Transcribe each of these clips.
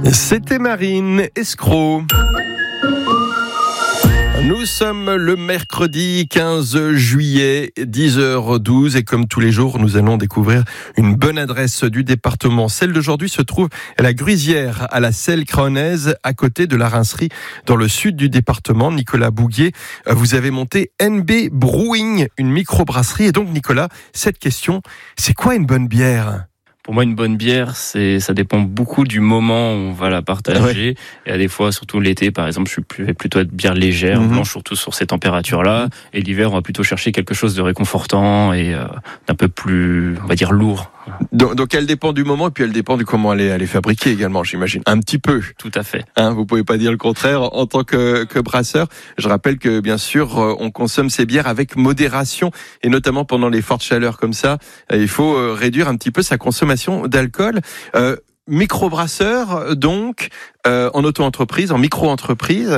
C'était Marine Escroc. Nous sommes le mercredi 15 juillet, 10h12 et comme tous les jours, nous allons découvrir une bonne adresse du département. Celle d'aujourd'hui se trouve à la Gruisière, à la Selle-Craonnaise, à côté de la Rincerie, dans le sud du département. Nicolas Bouguier, vous avez monté NB Brewing, une microbrasserie. Et donc Nicolas, cette question, c'est quoi une bonne bière ? Pour moi, une bonne bière, ça dépend beaucoup du moment où on va la partager. Ouais. Et à des fois, surtout l'été, par exemple, je vais plutôt être bière légère, blanche, surtout sur ces températures-là. Et l'hiver, on va plutôt chercher quelque chose de réconfortant et d'un peu plus, on va dire, lourd. Donc elle dépend du moment et puis elle dépend du comment elle est fabriquée également, j'imagine. Un petit peu. Tout à fait. Vous pouvez pas dire le contraire en tant que brasseur. Je rappelle que bien sûr, on consomme ces bières avec modération et notamment pendant les fortes chaleurs comme ça, il faut réduire un petit peu sa consommation d'alcool. Microbrasseur, donc, en auto-entreprise, en micro-entreprise,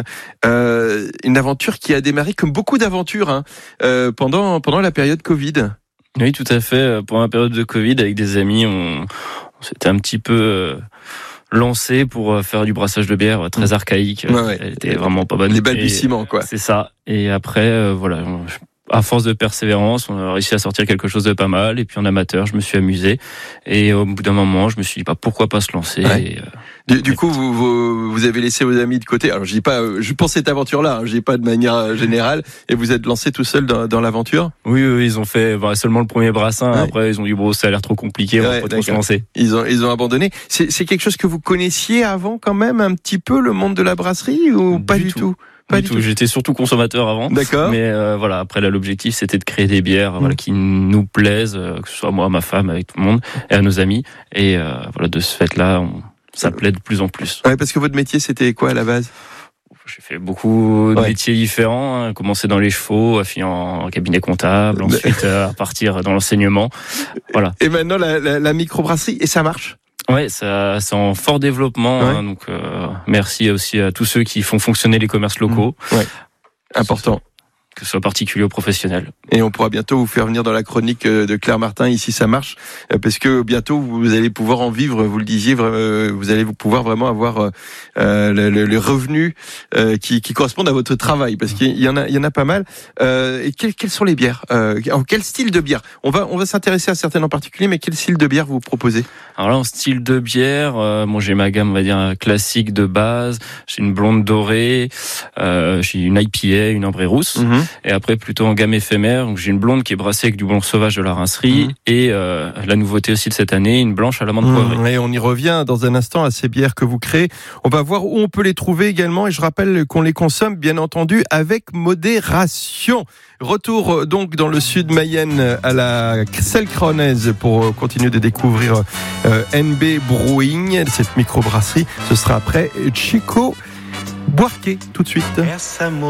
une aventure qui a démarré comme beaucoup d'aventures pendant la période Covid. Oui, tout à fait. Pendant la période de Covid, avec des amis, on s'était un petit peu lancé pour faire du brassage de bière très archaïque. Ouais. Elle était vraiment pas bonne. Les balbutiements, quoi. C'est ça. Et après, voilà. À force de persévérance, on a réussi à sortir quelque chose de pas mal. Et puis en amateur, je me suis amusé. Et au bout d'un moment, je me suis dit, pourquoi pas se lancer. Ouais. Et, du coup, vous avez laissé vos amis de côté. Alors, je dis pas, je pense cette aventure-là. Je dis pas de manière générale. Et vous êtes lancé tout seul dans l'aventure. Oui, ils ont fait seulement le premier brassin. Ouais. Après, ils ont dit ça a l'air trop compliqué. On va pas trop se lancer. Ils ont abandonné. C'est quelque chose que vous connaissiez avant, quand même, un petit peu le monde de la brasserie ou pas du tout? Pas du tout. J'étais surtout consommateur avant. D'accord. Mais voilà, après là, l'objectif c'était de créer des bières qui nous plaisent, que ce soit moi, ma femme, avec tout le monde, et à nos amis. Et voilà, de ce fait-là, ça plaît de plus en plus. Ouais, parce que votre métier c'était quoi à la base ? J'ai fait beaucoup de métiers différents. Commencé dans les chevaux, fini en cabinet comptable, ensuite à partir dans l'enseignement. Voilà. Et maintenant la microbrasserie, et ça marche ? Ouais, c'est en fort développement. Ouais. Donc merci aussi à tous ceux qui font fonctionner les commerces locaux. Ouais. Important. Que ce soit particulier ou professionnel. Et on pourra bientôt vous faire venir dans la chronique de Claire Martin, ici ça marche, parce que bientôt vous allez pouvoir en vivre, vous le disiez, vous allez pouvoir vraiment avoir les revenus qui correspondent à votre travail, parce qu'il y en a pas mal. Et quelles sont les bières ? Quel style de bière ? On va s'intéresser à certaines en particulier, mais quel style de bière vous proposez ? Alors là, en style de bière, j'ai ma gamme, on va dire, classique de base. J'ai une blonde dorée, j'ai une IPA, une ambrée rousse. Et après, plutôt en gamme éphémère, donc j'ai une blonde qui est brassée avec du blanc sauvage de la Rincerie et la nouveauté aussi de cette année, une blanche à l'amande poivrée. Et on y revient dans un instant à ces bières que vous créez. On va voir où on peut les trouver également et je rappelle qu'on les consomme bien entendu avec modération. Retour donc dans le sud Mayenne à la Selle-Craonnaise pour continuer de découvrir NB Brewing, cette microbrasserie. Ce sera après Chico Buarque tout de suite.